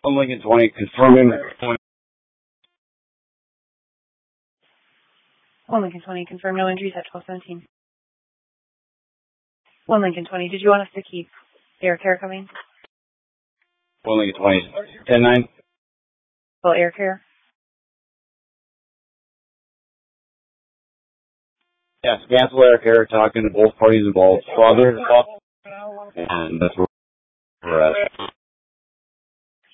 Lincoln 20, confirming. 1 Lincoln 20, confirm no injuries at 1217. 1 Lincoln 20, did you want us to keep air care coming? 1 Lincoln 20, 10-9. Full air care? Yes, cancel air care, talking to both parties involved, father, and that's where we're at.